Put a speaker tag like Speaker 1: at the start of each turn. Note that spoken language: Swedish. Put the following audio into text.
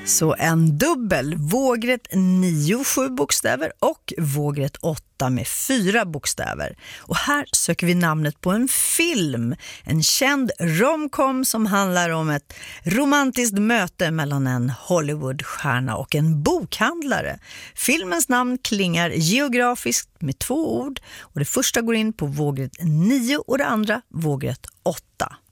Speaker 1: Så en dubbel, vågrätt 9 7 bokstäver och vågrätt 8 med 4 bokstäver. Och här söker vi namnet på en film, en känd romcom som handlar om ett romantiskt möte mellan en Hollywoodstjärna och en bokhandlare. Filmens namn klingar geografiskt med 2 ord och det första går in på vågrätt 9 och det andra vågrätt 8.